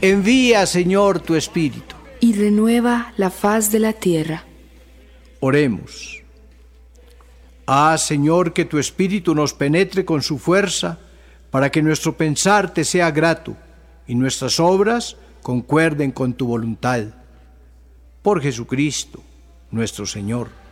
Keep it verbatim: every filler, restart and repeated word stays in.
Envía, Señor, tu Espíritu. Y renueva la faz de la tierra. Oremos. Haz, Señor, que tu Espíritu nos penetre con su fuerza, para que nuestro pensar te sea grato y nuestras obras concuerden con tu voluntad. Por Jesucristo, nuestro Señor.